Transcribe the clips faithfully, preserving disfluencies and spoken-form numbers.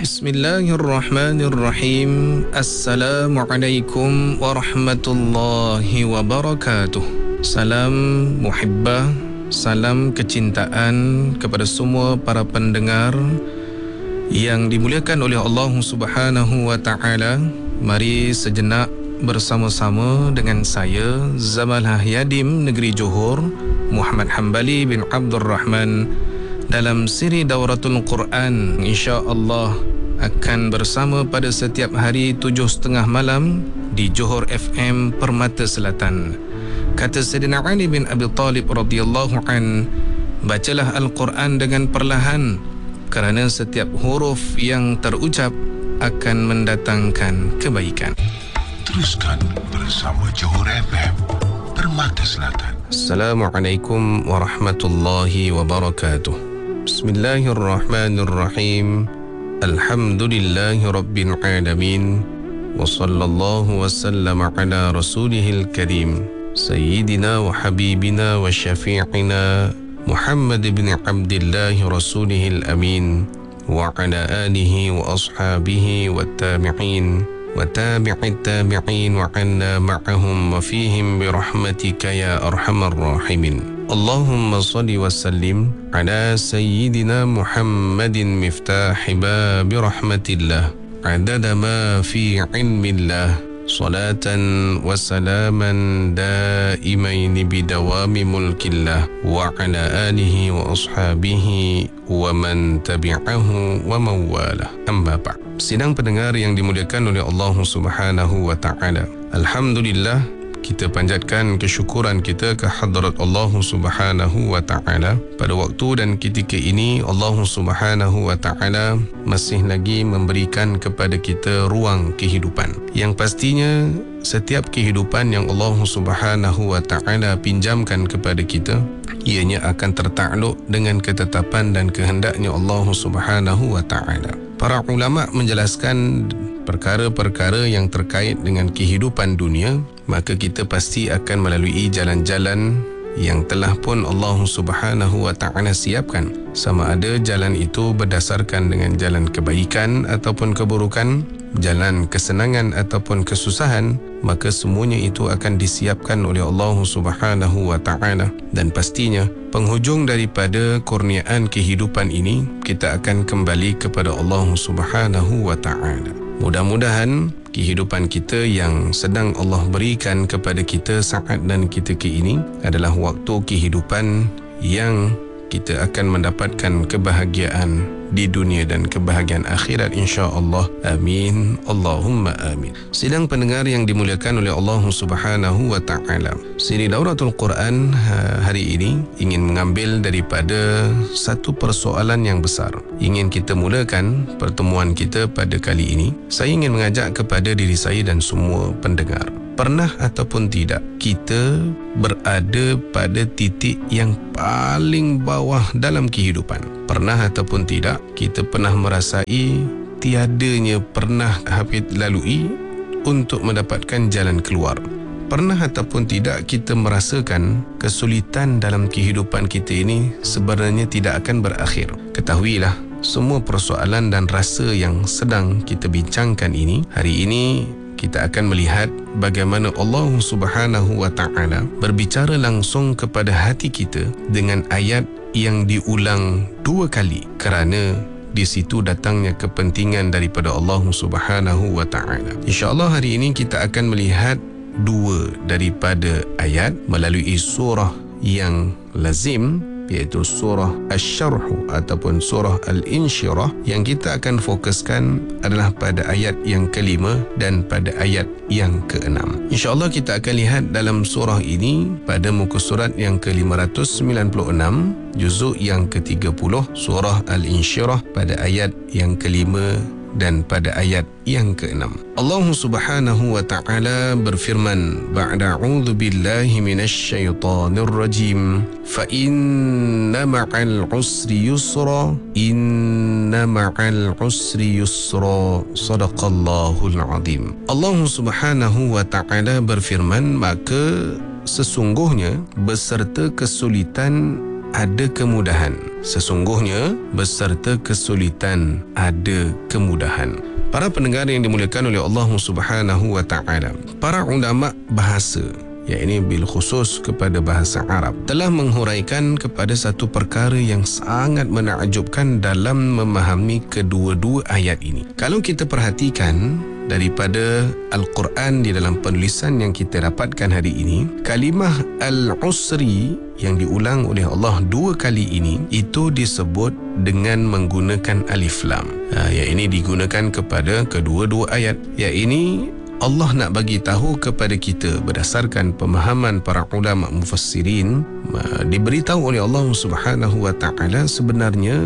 Bismillahirrahmanirrahim. Assalamualaikum warahmatullahi wabarakatuh. Salam muhibbah, salam kecintaan kepada semua para pendengar yang dimuliakan oleh Allah Subhanahu wa taala. Mari sejenak bersama-sama dengan saya Zamalah Yadim Negeri Johor, Muhammad Hambali bin Abdul Rahman, dalam siri Dauratul Quran. InsyaAllah akan bersama pada setiap hari tujuh setengah malam di Johor F M Permata Selatan. Kata Sayyidina Ali bin Abi Talib radhiyallahu an, bacalah Al-Quran dengan perlahan, kerana setiap huruf yang terucap akan mendatangkan kebaikan. Teruskan bersama Johor F M Permata Selatan. Assalamualaikum warahmatullahi wabarakatuh. Bismillahirrahmanirrahim. Alhamdulillahi Rabbil Alamin. Wa sallallahu wa sallam ala rasulihil karim, Sayyidina wa habibina wa syafi'ina Muhammad bin Abdillahi rasulihil amin, wa ala alihi wa ashabihi wa tabi'in wa tabi'it tabi'in wa anna ma'ahum wa fihim birahmatika ya arhamar rahimin. Allahumma salli wa sallim ala Sayyidina Muhammadin miftahi babi rahmatillah, adada ma fi ilmillah, salatan wa salaman daimaini bidawami mulkillah, wa ala alihi wa ashabihi wa man tabi'ahu wa mawalah. Amma ba'd. Sidang pendengar yang dimuliakan oleh Allah Subhanahu wa taala, alhamdulillah, kita panjatkan kesyukuran kita ke hadrat Allah Subhanahu wa taala. Pada waktu dan ketika ini Allah Subhanahu wa taala masih lagi memberikan kepada kita ruang kehidupan, yang pastinya setiap kehidupan yang Allah Subhanahu wa taala pinjamkan kepada kita, ianya akan tertakluk dengan ketetapan dan kehendaknya Allah Subhanahu wa taala. Para ulama menjelaskan perkara-perkara yang terkait dengan kehidupan dunia, maka kita pasti akan melalui jalan-jalan yang telah pun Allah Subhanahu wa taala siapkan. Sama ada jalan itu berdasarkan dengan jalan kebaikan ataupun keburukan, jalan kesenangan ataupun kesusahan, maka semuanya itu akan disiapkan oleh Allah Subhanahu wa taala. Dan pastinya penghujung daripada kurniaan kehidupan ini, kita akan kembali kepada Allah Subhanahu wa taala. Mudah-mudahan kehidupan kita yang sedang Allah berikan kepada kita saat dan ketika ini adalah waktu kehidupan yang kita akan mendapatkan kebahagiaan di dunia dan kebahagiaan akhirat, insya-Allah. Amin. Allahumma amin. Sidang pendengar yang dimuliakan oleh Allah Subhanahu wa taala, siri Dauratul Quran hari ini ingin mengambil daripada satu persoalan yang besar. Ingin kita mulakan pertemuan kita pada kali ini, saya ingin mengajak kepada diri saya dan semua pendengar, pernah ataupun tidak kita berada pada titik yang paling bawah dalam kehidupan? Pernah ataupun tidak kita pernah merasai tiadanya pernah Hafid lalui untuk mendapatkan jalan keluar? Pernah ataupun tidak kita merasakan kesulitan dalam kehidupan kita ini sebenarnya tidak akan berakhir? Ketahuilah, semua persoalan dan rasa yang sedang kita bincangkan ini, hari ini kita akan melihat bagaimana Allah Subhanahu wa taala berbicara langsung kepada hati kita dengan ayat yang diulang dua kali, kerana di situ datangnya kepentingan daripada Allah Subhanahu wa taala. Insya-Allah hari ini kita akan melihat dua daripada ayat melalui surah yang lazim, iaitu surah Asy-Syarh ataupun surah Al-Insyirah. Yang kita akan fokuskan adalah pada ayat yang kelima dan pada ayat yang keenam. InsyaAllah kita akan lihat dalam surah ini pada muka surat yang ke lima ratus sembilan puluh enam, juzuk yang ke tiga puluh, surah Al-Insyirah, pada ayat yang kelima dan pada ayat yang keenam. Allah Subhanahu wa taala berfirman, ba'da a'udzu billahi minasy syaithanir rajim, fa inna ma'al usri yusra, inna ma'al usri yusra, sadaqallahul azim. Allah Subhanahu wa taala berfirman, maka sesungguhnya beserta kesulitan ada kemudahan. Sesungguhnya beserta kesulitan ada kemudahan. Para pendengar yang dimuliakan oleh Allah Subhanahu wa taala, para ulama bahasa, yakni bil khusus kepada bahasa Arab, telah menghuraikan kepada satu perkara yang sangat menakjubkan dalam memahami kedua-dua ayat ini. Kalau kita perhatikan daripada Al-Quran di dalam penulisan yang kita dapatkan hari ini, kalimah al-usri yang diulang oleh Allah dua kali ini itu disebut dengan menggunakan alif lam. Ha, yang ini digunakan kepada kedua-dua ayat. Yang ini Allah nak bagi tahu kepada kita berdasarkan pemahaman para ulama mufassirin, diberitahu oleh Allah Subhanahu wa taala sebenarnya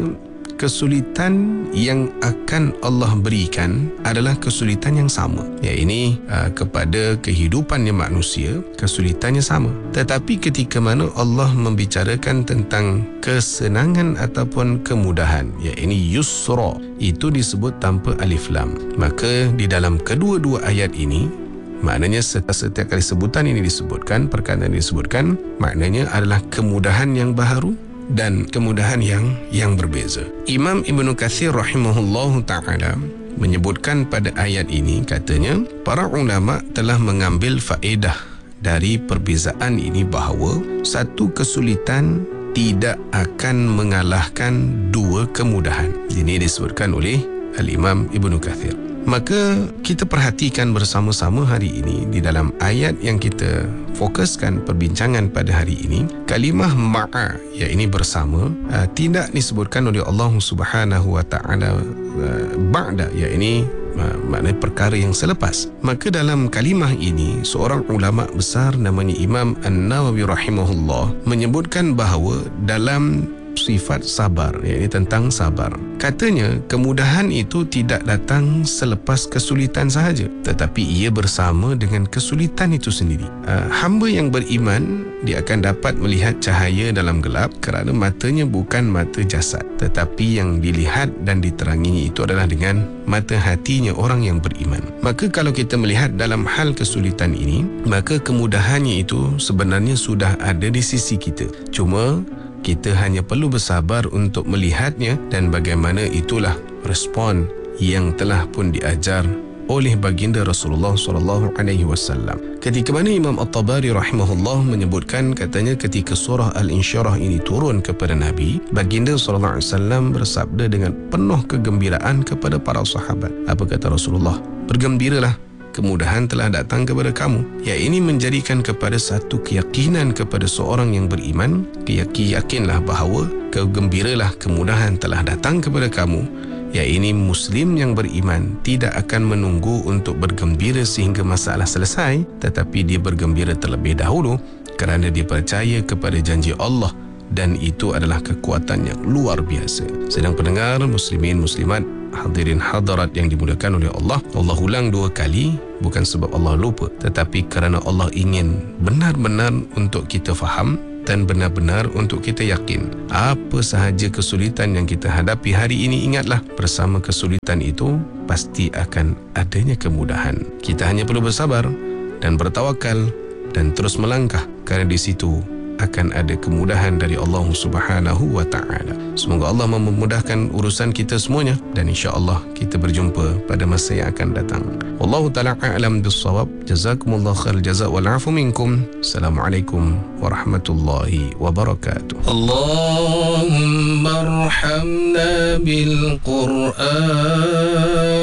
kesulitan yang akan Allah berikan adalah kesulitan yang sama. Ya, ini uh, kepada kehidupannya manusia, kesulitannya sama. Tetapi ketika mana Allah membicarakan tentang kesenangan ataupun kemudahan, ya ini yusra, itu disebut tanpa alif lam. Maka di dalam kedua-dua ayat ini, maknanya setiap, setiap kali sebutan ini disebutkan, perkataan ini disebutkan, maknanya adalah kemudahan yang baharu dan kemudahan yang yang berbeza. Imam Ibnu Katsir rahimahullahu taala menyebutkan pada ayat ini, katanya para ulama telah mengambil faedah dari perbezaan ini bahawa satu kesulitan tidak akan mengalahkan dua kemudahan. Ini disebutkan oleh Al-Imam Ibnu Katsir. Maka kita perhatikan bersama-sama hari ini di dalam ayat yang kita fokuskan perbincangan pada hari ini, kalimah ma'a, ya ini bersama, uh, tidak disebutkan oleh Allah Subhanahu wa taala uh, ba'da, ya ini uh, maknanya perkara yang selepas. Maka dalam kalimah ini seorang ulama besar namanya Imam An-Nawawi rahimahullah menyebutkan bahawa dalam sifat sabar, iaitu tentang sabar, katanya kemudahan itu tidak datang selepas kesulitan sahaja, tetapi ia bersama dengan kesulitan itu sendiri. uh, hamba yang beriman, dia akan dapat melihat cahaya dalam gelap kerana matanya bukan mata jasad, tetapi yang dilihat dan diteranginya itu adalah dengan mata hatinya orang yang beriman. Maka kalau kita melihat dalam hal kesulitan ini, maka kemudahannya itu sebenarnya sudah ada di sisi kita. Cuma kita hanya perlu bersabar untuk melihatnya, dan bagaimana itulah respon yang telah pun diajar oleh baginda Rasulullah sallallahu alaihi wasallam. Ketika mana Imam At-Tabari rahimahullah menyebutkan, katanya ketika surah Al-Insyirah ini turun kepada Nabi, baginda sallallahu alaihi wasallam bersabda dengan penuh kegembiraan kepada para sahabat. Apa kata Rasulullah? Bergembiralah, kemudahan telah datang kepada kamu. Ya, ini menjadikan kepada satu keyakinan kepada seorang yang beriman, yakinlah bahawa kegembiralah, kemudahan telah datang kepada kamu. Ya, ini Muslim yang beriman tidak akan menunggu untuk bergembira sehingga masalah selesai, tetapi dia bergembira terlebih dahulu kerana dia percaya kepada janji Allah, dan itu adalah kekuatan yang luar biasa. Sedang pendengar muslimin muslimat, hadirin hadirat yang dimuliakan oleh Allah, Allah ulang dua kali bukan sebab Allah lupa, tetapi kerana Allah ingin benar-benar untuk kita faham dan benar-benar untuk kita yakin. Apa sahaja kesulitan yang kita hadapi hari ini, ingatlah bersama kesulitan itu pasti akan adanya kemudahan. Kita hanya perlu bersabar dan bertawakal dan terus melangkah, kerana di situ akan ada kemudahan dari Allah Subhanahu wa taala. Semoga Allah memudahkan urusan kita semuanya, dan insya-Allah kita berjumpa pada masa yang akan datang. Wallahu taala a'lam bis-shawab. Jazakumullahu khairal jazaa wal 'afu minkum. Assalamualaikum warahmatullahi wabarakatuh. Allahumma arhamna bil Qur'an